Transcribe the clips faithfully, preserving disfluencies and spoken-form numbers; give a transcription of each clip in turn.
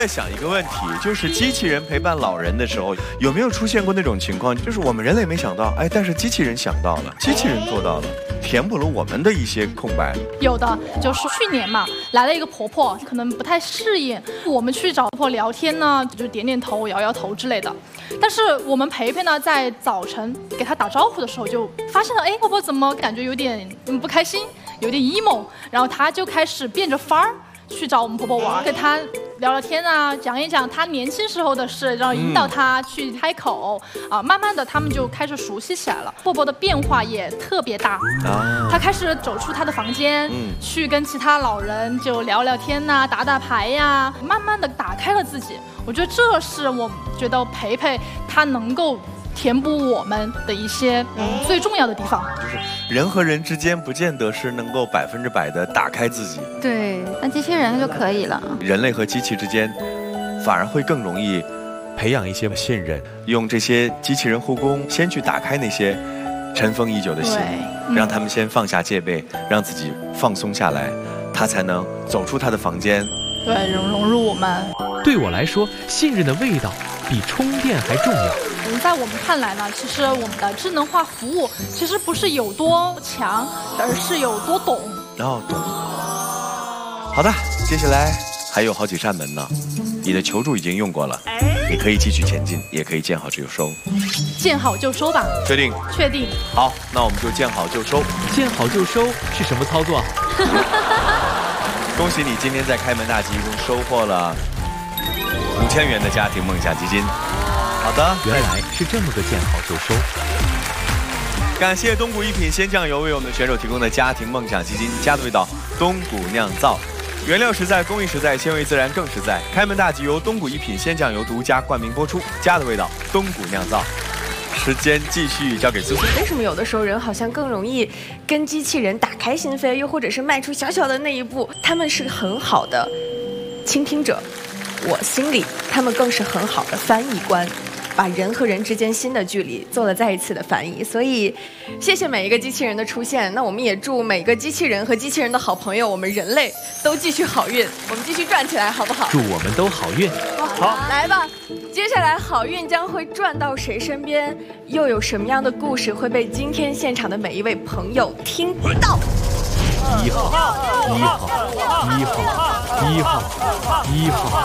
在想一个问题，就是机器人陪伴老人的时候，有没有出现过那种情况，就是我们人类没想到，哎，但是机器人想到了，机器人做到了，填补了我们的一些空白。 有的，就是去年嘛，来了一个婆婆，可能不太适应，我们去找婆婆聊天呢，就点点头、摇摇头之类的。但是我们培培呢，在早晨给她打招呼的时候，就发现了，哎，婆婆怎么感觉有点不开心，有点 emo， 然后她就开始变着法儿去找我们婆婆玩，跟她聊聊天啊，讲一讲她年轻时候的事，然后引导她去开口、嗯、啊，慢慢的他们就开始熟悉起来了。婆婆的变化也特别大，啊、她开始走出她的房间、嗯，去跟其他老人就聊聊天呐、啊，打打牌呀、啊，慢慢的打开了自己。我觉得这是我觉得培培她能够填补我们的一些嗯最重要的地方， 就是人和人之间不见得是能够百分之百的打开自己。 对，那机器人就可以了。 人类和机器之间，反而会更容易培养一些信任，用这些机器人护工先去打开那些尘封已久的心，嗯、让他们先放下戒备，让自己放松下来，他才能走出他的房间， 对，融融入我们。 对我来说，信任的味道比充电还重要。 在我们看来呢，其实我们的智能化服务其实不是有多强，而是有多懂。 哦，懂。好的，接下来还有好几扇门呢。你的求助已经用过了，你可以继续前进，也可以见好就收。 见好就收吧。 确定？ 确定。 好，那我们就见好就收。 见好就收是什么操作？ 恭喜你今天在开门大吉中收获了五千元的家庭梦想基金。好的， 原来是这么个见好就收。 感谢东谷一品鲜酱油为我们的选手提供的家庭梦想基金，家的味道，东谷酿造，原料实在，工艺实在，鲜味自然更实在。开门大吉由东谷一品鲜酱油独家冠名播出，家的味道，东谷酿造。时间继续交给苏苏。 为什么有的时候人好像更容易跟机器人打开心扉，又或者是迈出小小的那一步？他们是很好的倾听者，我心里他们更是很好的翻译官，把人和人之间心的距离做了再一次的翻译。所以谢谢每一个机器人的出现，那我们也祝每个机器人和机器人的好朋友，我们人类都继续好运，我们继续转起来，好不好？ 祝我们都好运。 好，来吧，接下来好运将会转到谁身边，又有什么样的故事会被今天现场的每一位朋友听到？ 一号，一号，一号，一号，一号，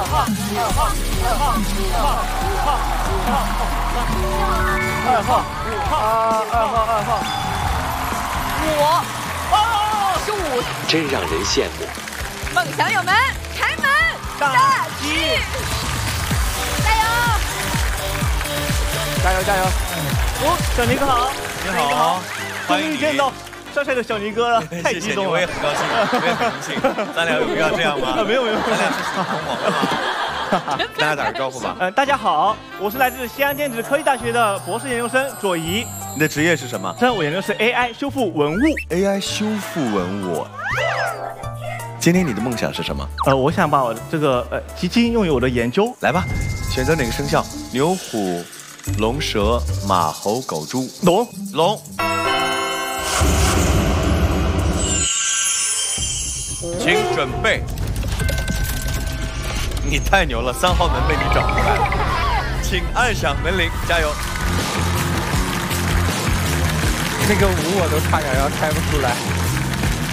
二号，五号，二号，二号， 我，是五， 真让人羡慕。 梦想友们，开门大吉， 加油！ 加油加油！哦，小尼哥好， 你好， 终于见到帅帅的小尼哥了，太激动了！ 我也很高兴，我也很荣幸。咱俩有必要这样吗？ 啊，没有没有， 咱俩是死同盟吗？跟大家打个招呼吧。 嗯，大家好，我是来自西安电子科技大学的博士研究生左怡。 你的职业是什么？ 我研究是 A I 修复文物。 A I 修复文物。今天你的梦想是什么？ 呃，我想把我的这个呃基金用于我的研究。 来吧，选择哪个生肖？牛、虎、龙、蛇、马、猴、狗、猪。 龙， 龙。请准备。你太牛了，三号门被你找出来了，请按响门铃，加油。 那个五我都差点要开不出来。